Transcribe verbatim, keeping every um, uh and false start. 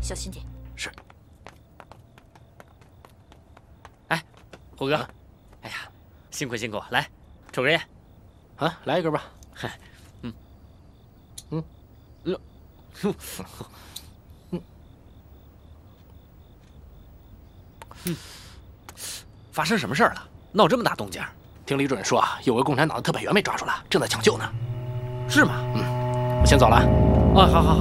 小心点。 是。 哎，虎哥，啊、哎呀，辛苦辛苦，来，抽根烟。 啊，来一根吧。 嗨，嗯， 嗯， 嗯， 嗯， 嗯，发生什么事儿了？闹这么大动静？ 听李主任说啊，有个共产党的特派员被抓住了，正在抢救呢。 是吗？ 嗯，我先走了。 哦，好好。